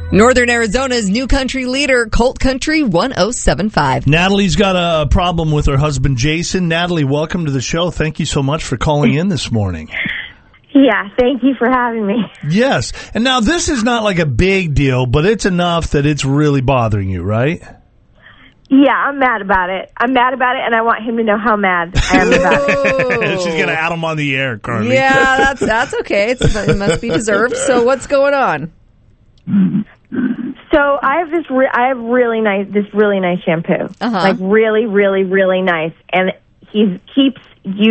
Northern Arizona's new country leader, Colt Country 1075. Natalie's got a problem with her husband, Jason. Natalie, welcome to the show. Thank you so much for calling in this morning. Yeah, thank you for having me. Yes. And now this is not like a big deal, but it's enough that it's really bothering you, right? Yeah, I'm mad about it. And I want him to know how mad I am about it. She's going to add him on the air, Carly. Yeah, that's okay. It must be deserved. So what's going on? So I have this really nice shampoo. Uh-huh. Like really, really, really nice. And he keeps